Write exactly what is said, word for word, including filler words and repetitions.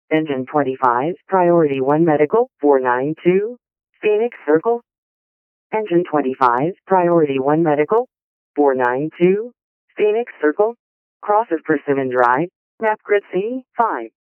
Engine twenty-five, Priority one Medical, four nine two, Phoenix Circle. Engine twenty-five, Priority one Medical, four nine two, Phoenix Circle. Cross of Persimmon Drive, Map Grid C, five.